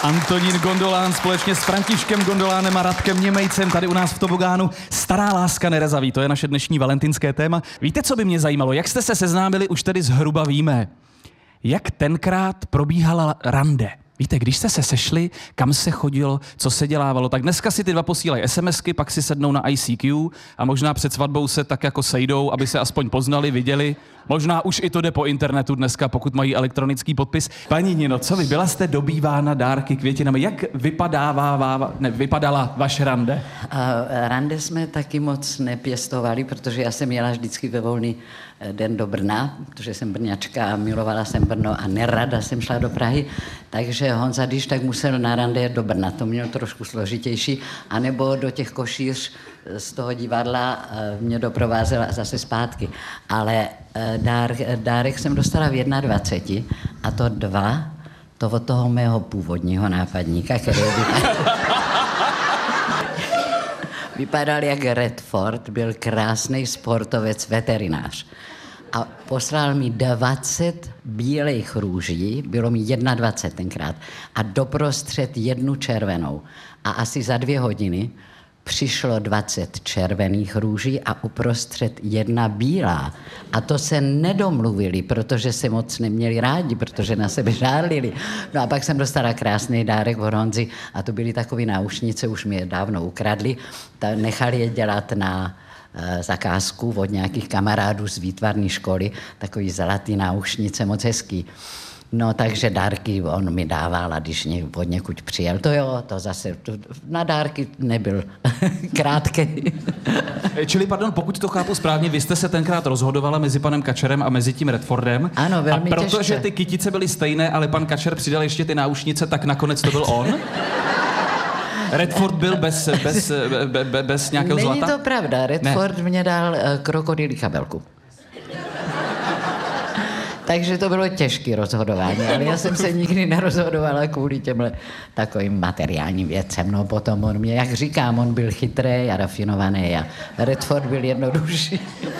Antonín Gondolán společně s Františkem Gondolánem a Radkem Němejcem tady u nás v Tobogánu. Stará láska nerezaví, to je naše dnešní valentinské téma. Víte, co by mě zajímalo? Jak jste se seznámili, už tedy zhruba víme. Jak tenkrát probíhala rande? Víte, když jste se sešli, kam se chodilo, co se dělávalo, tak dneska si ty dva posílají SMSky, pak si sednou na ICQ a možná před svatbou se tak jako sejdou, aby se aspoň poznali, viděli. Možná už i to jde po internetu dneska, pokud mají elektronický podpis. Paní Nino, co vy? Byla jste dobývána dárky, květinami. Jak vypadala vaše rande? Rande jsme taky moc nepěstovali, protože já jsem jela vždycky ve volný den do Brna, protože jsem Brňačka a milovala jsem Brno a nerada jsem šla do Prahy, takže Honza, když tak musel na rande do Brna, to měl trošku složitější, anebo do těch Košíř z toho divadla mě doprovázel a zase zpátky. Ale dárek jsem dostala v 21 a to 2, to od toho mého původního nápadníka, který vypadal jak Redford, byl krásný sportovec, veterinář. A poslal mi 20 bílých růží, bylo mi 21 tenkrát, a doprostřed 1 červenou. A asi za 2 hodiny přišlo 20 červených růží a uprostřed 1 bílá. A to se nedomluvili, protože se moc neměli rádi, protože na sebe žárlili. No a pak jsem dostala krásný dárek od Honzy a to byly takové náušnice, už mi je dávno ukradli. Nechali je dělat na zakázku od nějakých kamarádů z výtvarné školy, takový zlatý náušnice, moc hezký. No, takže dárky on mi dával a když od někud přijel, to jo, to zase, na dárky nebyl krátký. Čili, pardon, pokud to chápu správně, vy jste se tenkrát rozhodovala mezi panem Kačerem a mezi tím Redfordem. Ano, velmi těžké. A protože těžké. ty kytice byly stejné, ale pan Kačer přidal ještě ty náušnice, tak nakonec to byl on? Redford byl bez nějakého zlata? Není to pravda, Redford mě dal krokodýlí kabelku. Takže to bylo těžké rozhodování, ale já jsem se nikdy nerozhodovala kvůli těmhle takovým materiálním věcem. No potom on mě, jak říkám, on byl chytrý a rafinovaný a Redford byl jednodušší.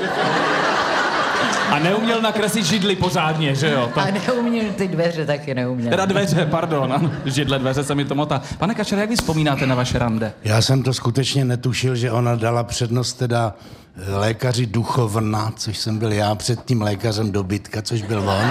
A neuměl nakreslit židli pořádně, že jo? A neuměl ty dveře, taky neuměl. Teda dveře, pardon, ano. Židle, dveře se mi to motá. Pane Kačere, jak vy vzpomínáte na vaše rande? Já jsem to skutečně netušil, že ona dala přednost teda lékaři duchovna, což jsem byl já, před tím lékařem dobytka, což byl on.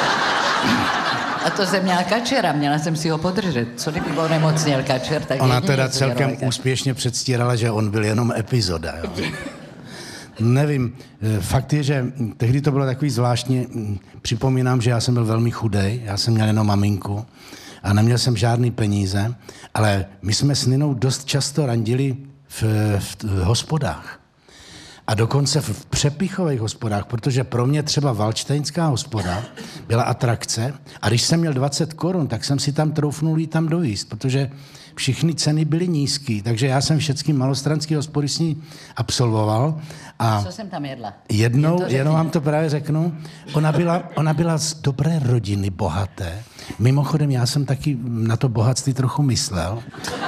A to jsem měla Kačera, měla jsem si ho podržet. Co kdyby onemocněl Kačer, tak Ona jedině teda jsem celkem měla úspěšně předstírala, že on byl jenom epizoda. Jo. Nevím, fakt je, že tehdy to bylo takový zvláštní, připomínám, že já jsem byl velmi chudej, já jsem měl jenom maminku a neměl jsem žádný peníze, ale my jsme s Ninou dost často randili v hospodách. A dokonce v přepichových hospodách, protože pro mě třeba Valdštejnská hospoda byla atrakce a když jsem měl 20 korun, tak jsem si tam troufnul jít tam dojíst, protože všechny ceny byly nízký, takže já jsem všechny malostranský hospody s ní absolvoval. A co jsem tam jedla? Jednou, jenom vám to právě řeknu, ona byla z dobré rodiny, bohaté. Mimochodem, já jsem taky na to bohatství trochu myslel.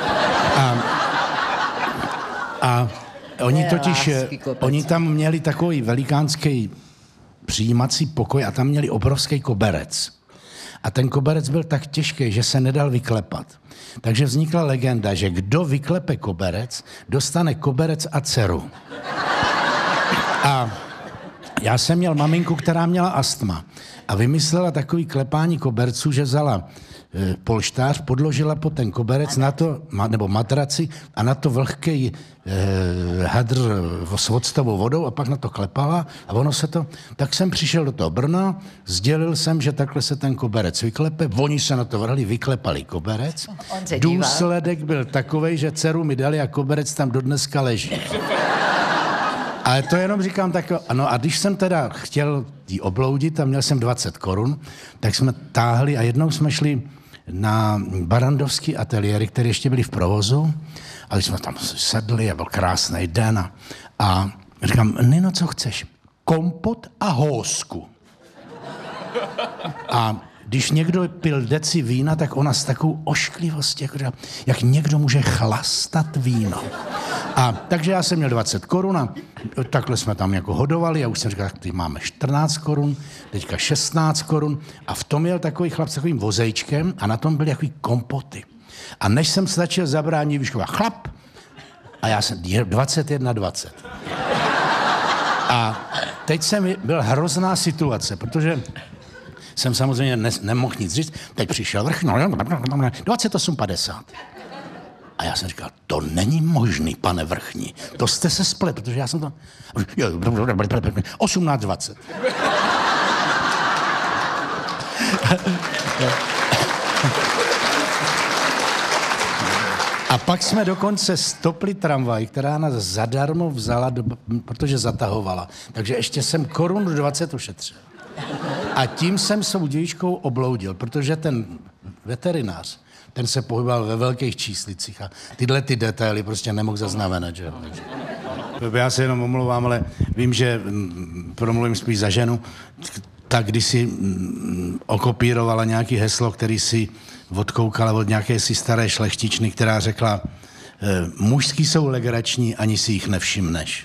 A oni totiž, oni tam měli takový velikánský přijímací pokoj a tam měli obrovský koberec. A ten koberec byl tak těžký, že se nedal vyklepat. Takže vznikla legenda, že kdo vyklepe koberec, dostane koberec a dceru. A já jsem měl maminku, která měla astma a vymyslela takový klepání koberců, že vzala polštář, podložila pod ten koberec na to, nebo matraci a na to vlhký hadr s octovou vodou a pak na to klepala a ono se to... Tak jsem přišel do toho Brna, sdělil jsem, že takhle se ten koberec vyklepe, oni se na to vrhli, vyklepali koberec. Důsledek byl takovej, že dceru mi dali a koberec tam dodneska leží. Ale to jenom říkám tak, ano, a když jsem teda chtěl jí obloudit a měl jsem 20 korun, tak jsme táhli a jednou jsme šli na barandovský ateliéry, které ještě byly v provozu, a když jsme tam sedli a byl krásný den a říkám, Nino, co chceš? Kompot a housku. A když někdo pil deci vína, tak ona s takovou ošklivostí, jak někdo může chlastat víno. A takže já jsem měl 20 korun a takhle jsme tam jako hodovali a už jsem říkal, tak teď máme 14 korun, teďka 16 korun a v tom jel takový chlap s takovým vozejčkem a na tom byly takový kompoty. A než jsem stačil zabránit, vyškoval chlap a já jsem 21,20. A teď byl hrozná situace, protože jsem samozřejmě nemohl nic říct. Teď přišel vrch, 28,50. A já jsem říkal, to není možný, pane vrchní. To jste se splet, protože já jsem to... 18,20. A pak jsme dokonce stopli tramvaj, která nás zadarmo vzala, protože zatahovala. Takže ještě jsem 1,20 korun ušetřil. A tím jsem svou dějičkou obloudil, protože ten veterinář, ten se pohyboval ve velkých číslicích a tyhle ty detaily prostě nemohl zaznamenat, že jo. Já se jenom omlouvám, ale vím, že promluvím spíš za ženu, tak když si okopírovala nějaký heslo, který si odkoukala od nějaké si staré šlechtičny, která řekla, mužský jsou legrační, ani si jich nevšimneš.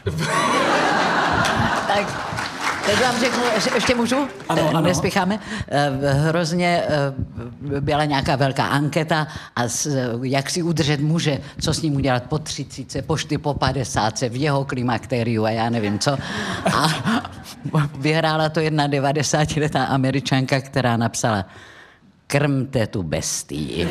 Tak, teď vám řeknu, ještě můžu? Ano. Nespěcháme. Hrozně byla nějaká velká anketa a jak si udržet muže, co s ním udělat po 30, po 50, v jeho klimakteriu a já nevím co. A vyhrála to 91letá Američanka, která napsala krmte tu bestii.